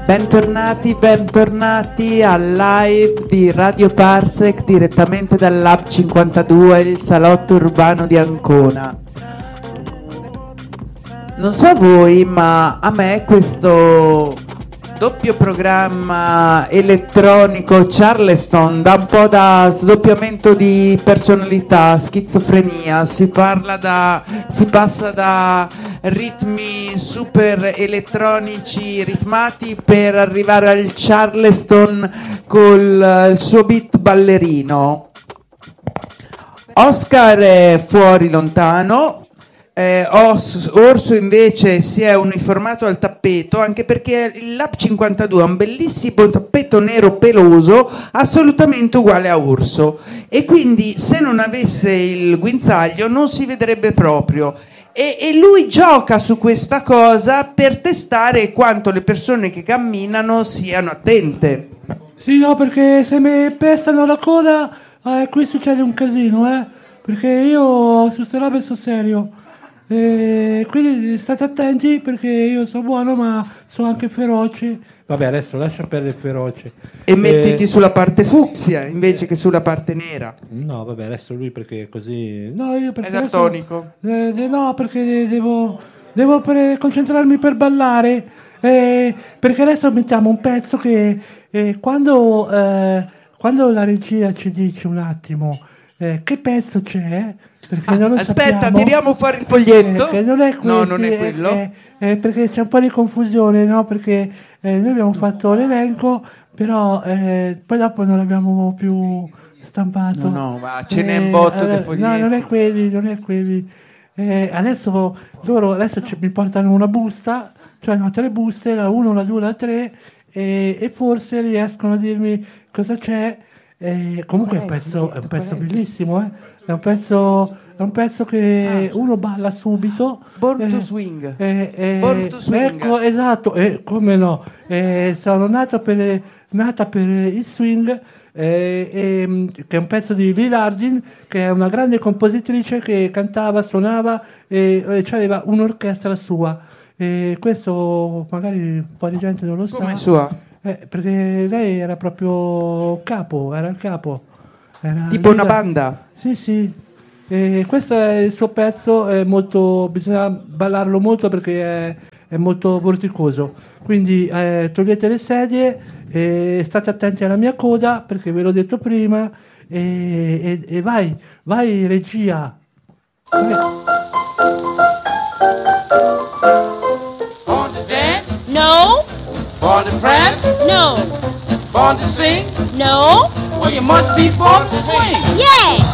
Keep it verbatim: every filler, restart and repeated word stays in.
Bentornati, bentornati al live di Radio Parsec direttamente dal Lab cinquantadue, il salotto urbano di Ancona. Non so a voi, ma a me questo doppio programma elettronico Charleston dà un po' da sdoppiamento di personalità, schizofrenia. Si parla da, si passa da ritmi super elettronici ritmati per arrivare al Charleston col il suo beat ballerino. Oscar è fuori lontano. Eh, Os- Orso invece si è uniformato al tappeto, anche perché il Lab cinquantadue ha un bellissimo tappeto nero peloso assolutamente uguale a Orso, e quindi se non avesse il guinzaglio non si vedrebbe proprio, e, e lui gioca su questa cosa per testare quanto le persone che camminano siano attente. Sì, no, perché se mi pestano la coda eh, qui succede un casino, eh, perché io su ste robe sto serio. E quindi state attenti, perché io sono buono ma sono anche feroce. Vabbè, adesso lascia perdere il feroce e mettiti e... sulla parte fucsia invece che sulla parte nera. No, vabbè, adesso lui perché così no, io perché è daltonico. Eh, no, perché devo devo per concentrarmi per ballare, eh, perché adesso mettiamo un pezzo che eh, quando eh, quando la regia ci dice un attimo eh, che pezzo c'è. Ah, non lo aspetta, sappiamo. Tiriamo fuori il foglietto. Eh, non è questo, no, non è quello. Eh, eh, perché c'è un po' di confusione, no? Perché eh, noi abbiamo fatto l'elenco, però eh, poi dopo non l'abbiamo più stampato. No, no, ma ce n'è un botto eh, di foglietti. No, non è quelli, non è quelli. Eh, adesso loro adesso ci, mi portano una busta, cioè no, tre buste, la uno, la due, la tre, e, e forse riescono a dirmi cosa c'è. Eh, comunque è un pezzo, è un pezzo bellissimo, eh? È un pezzo, è un pezzo che uno balla subito. Born eh, to swing. Eh, eh, Born to swing. Ecco, esatto, eh, come no. Eh, sono nata per, nata per il swing, eh, eh, che è un pezzo di Lil Argin, che è una grande compositrice che cantava, suonava e, e aveva un'orchestra sua. E questo magari un po' di gente non lo sa. Come sua? Eh, perché lei era proprio capo, era il capo. Era tipo una la... banda? Sì, sì. E questo è il suo pezzo, è molto, bisogna ballarlo molto perché è, è molto vorticoso. Quindi eh, togliete le sedie, e state attenti alla mia coda, perché ve l'ho detto prima, e, e, e vai, vai regia. Vai. Want to dance? No. Want to prance? No. Want to sing? No. Well, you must be born to swing. Yeah.